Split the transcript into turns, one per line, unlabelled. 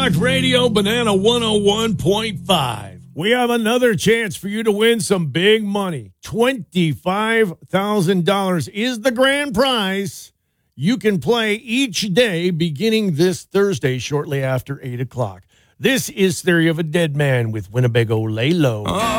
Talk Radio, Banana 101.5. We have another chance for you to win some big money. $25,000 is the grand prize. You can play each day beginning this Thursday shortly after 8 o'clock. This is Theory of a Dead Man with Winnebago Lay Low.